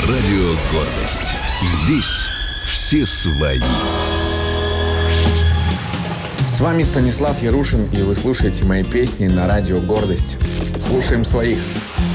Радио «Гордость». Здесь все свои. С вами Станислав Ярушин, и вы слушаете мои песни на радио «Гордость». Слушаем своих.